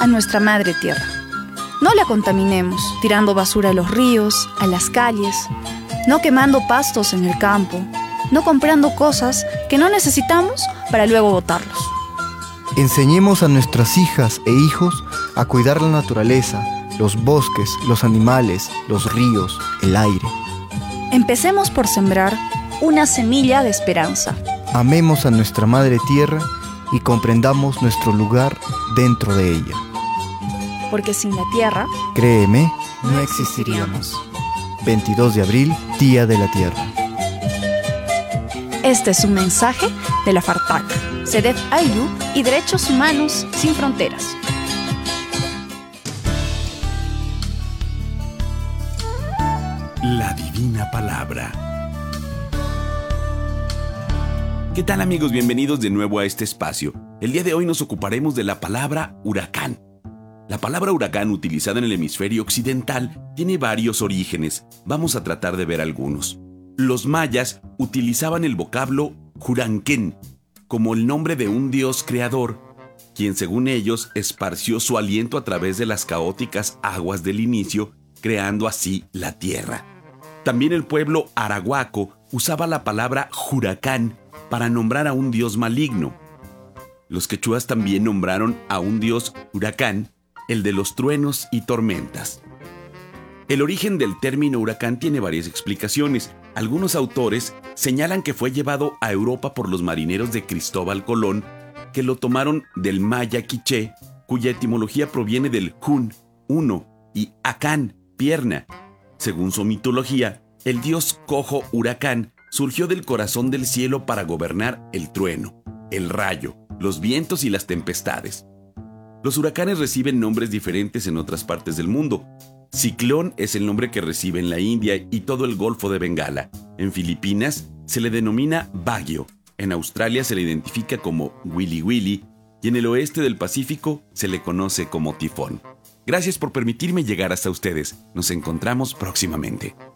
a nuestra madre tierra. No la contaminemos, tirando basura a los ríos, a las calles, no quemando pastos en el campo, no comprando cosas que no necesitamos para luego botarlos. Enseñemos a nuestras hijas e hijos a cuidar la naturaleza, los bosques, los animales, los ríos, el aire. Empecemos por sembrar una semilla de esperanza. Amemos a nuestra madre tierra y comprendamos nuestro lugar dentro de ella. Porque sin la tierra, créeme, no existiríamos. 22 de abril, Día de la Tierra. Este es un mensaje de la FARTAC, CEDEF AYU y Derechos Humanos Sin Fronteras. La Divina Palabra. ¿Qué tal, amigos? Bienvenidos de nuevo a este espacio. El día de hoy nos ocuparemos de la palabra huracán. La palabra huracán, utilizada en el hemisferio occidental, tiene varios orígenes. Vamos a tratar de ver algunos. Los mayas utilizaban el vocablo Huranquén como el nombre de un dios creador, quien según ellos esparció su aliento a través de las caóticas aguas del inicio, creando así la tierra. También el pueblo arahuaco usaba la palabra huracán para nombrar a un dios maligno. Los quechuas también nombraron a un dios huracán, el de los truenos y tormentas. El origen del término huracán tiene varias explicaciones. Algunos autores señalan que fue llevado a Europa por los marineros de Cristóbal Colón, que lo tomaron del maya quiché, cuya etimología proviene del hun, uno, y acán, pierna. Según su mitología, el dios cojo huracán surgió del corazón del cielo para gobernar el trueno, el rayo, los vientos y las tempestades. Los huracanes reciben nombres diferentes en otras partes del mundo. Ciclón es el nombre que recibe en la India y todo el Golfo de Bengala. En Filipinas se le denomina bagyo. En Australia se le identifica como Wili Wili y en el oeste del Pacífico se le conoce como tifón. Gracias por permitirme llegar hasta ustedes. Nos encontramos próximamente.